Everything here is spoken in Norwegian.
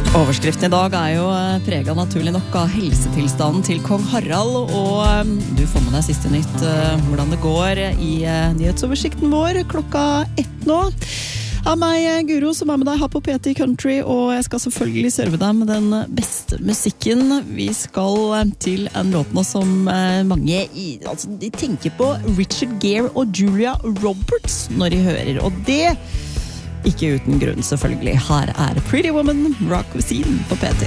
Overskriften I dag jo preget naturlig nok av helsetilstanden til kong Harald, og du får med deg siste nytt hvordan det går I nyhetsoversikten vår klokka 1 nå. Av meg, Guro, som med deg her på PT Country, og jeg skal selvfølgelig serve deg med den beste musikken. Vi skal til en låt nå som mange de tenker på Richard Gere og Julia Roberts når de hører, og det ikke uten grunn selvfølgelig. Her Pretty Woman, Rock Cuisine på PT.